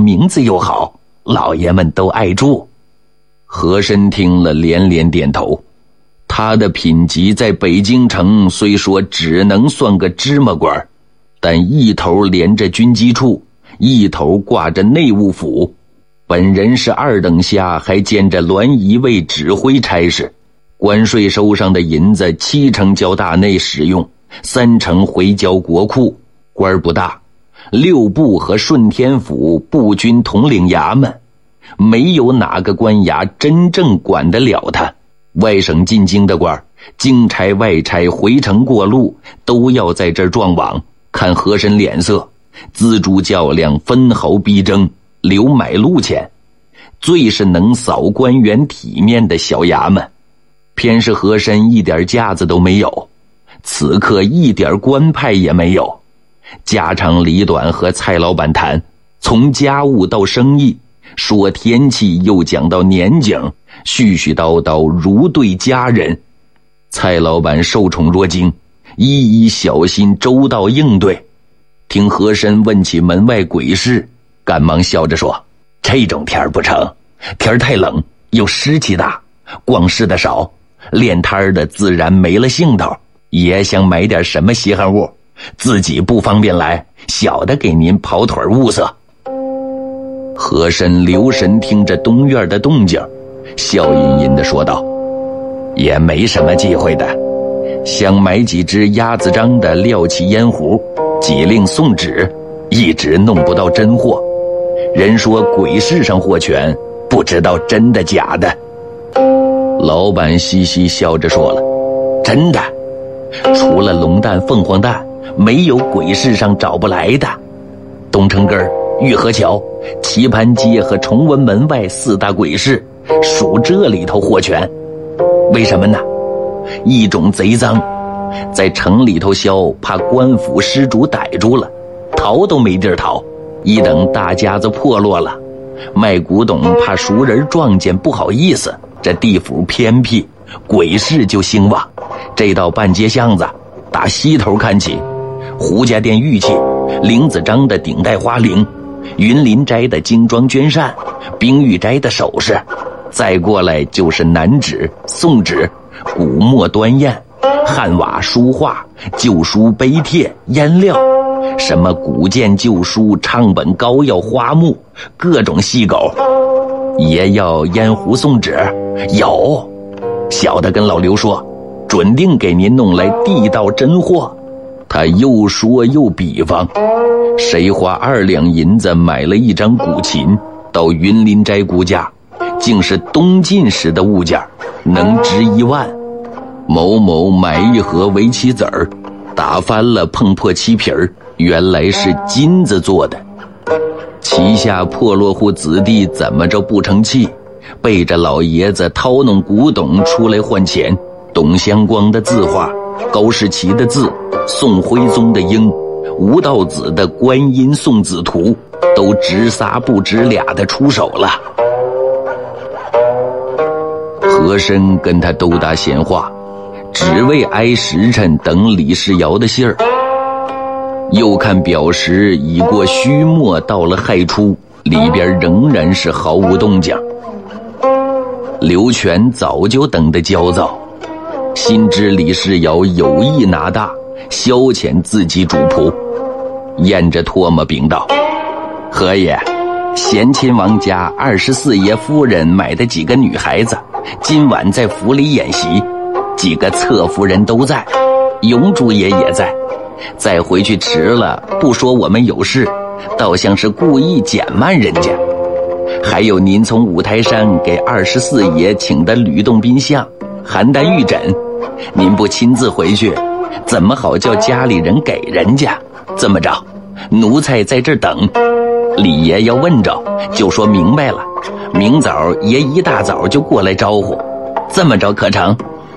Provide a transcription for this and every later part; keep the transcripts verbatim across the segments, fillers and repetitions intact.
名字又好，老爷们都爱住。和珅听了连连点头，他的品级在北京城虽说只能算个芝麻官，但一头连着军机处，一头挂着内务府，本人是二等下，还兼着栾仪卫指挥差事。关税收上的银子七成交大内使用，三成回交国库，官不大。六部和顺天府步军统领衙门，没有哪个官衙真正管得了他。外省进京的官，京差外差回城过路，都要在这儿撞网，看和珅脸色，锱铢较量，分毫逼争，留买路钱。最是能扫官员体面的小衙门，偏是和珅一点架子都没有，此刻一点官派也没有。家长里短和蔡老板谈，从家务到生意，说天气又讲到年景，絮絮叨叨如对家人。蔡老板受宠若惊，一一小心周到应对。听和珅问起门外鬼事，赶忙笑着说，这种天儿不成，天儿太冷，又湿气大，逛市的少，练摊的自然没了兴头，也想买点什么稀罕物，自己不方便来，小的给您跑腿物色。和珅留神听着东院的动静，笑吟吟地说道，也没什么忌讳的，想买几只鸭子章的料器烟壶，几令送纸，一直弄不到真货。人说鬼市上货全，不知道真的假的。老板嘻嘻笑着说了，真的，除了龙蛋凤凰蛋，没有鬼市上找不来的。东城根、玉河桥、棋盘街和崇文门外四大鬼市，属这里头货全。为什么呢？一种贼赃，在城里头销，怕官府失主逮住了，逃都没地儿逃，一等大家子破落了。卖古董怕熟人撞见不好意思，这地府偏僻，鬼市就兴旺。这道半街巷子，打西头看起，胡家店玉器，林子章的顶戴花翎，云林斋的精装绢扇，冰玉斋的首饰，再过来就是南纸、宋纸、古墨端砚、汉瓦书画、旧书碑帖、颜料，什么古鉴旧书、唱本膏药、花木，各种细狗。也要烟壶送纸，有。小的跟老刘说，准定给您弄来地道真货。他又说又比方，谁花二两银子买了一张古琴，到云林斋估价，竟是东晋时的物件，能值一万。某某买一盒围棋子儿，打翻了碰破漆皮儿，原来是金子做的。旗下破落户子弟怎么着不成器，背着老爷子掏弄古董出来换钱。董相光的字画，高士奇的字，宋徽宗的鹰，吴道子的观音送子图，都值仨不值俩的出手了。和珅跟他兜搭闲话，只为挨时辰等李世尧的信儿。又看表时已过戌末，到了亥初，里边仍然是毫无动静。刘全早就等得焦躁，心知李世尧有意拿大，消遣自己主仆，咽着唾沫禀道：何爷，贤亲王家二十四爷夫人买的几个女孩子，今晚在府里演习，几个侧夫人都在，永主爷也在。再回去迟了，不说我们有事，倒像是故意减慢人家。还有您从五台山给二十四爷请的吕洞宾像、邯郸玉枕，您不亲自回去，怎么好叫家里人给人家？这么着，奴才在这儿等，李爷要问着，就说明白了，明早爷一大早就过来招呼，这么着可成？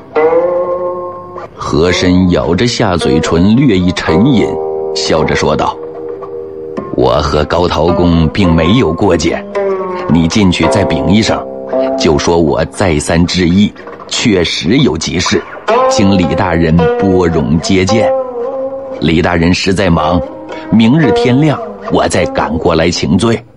和珅咬着下嘴唇，略一沉吟，笑着说道：我和高陶公并没有过节，你进去再禀一声，就说我再三致意，确实有急事，请李大人拨冗接见。李大人实在忙，明日天亮我再赶过来请罪。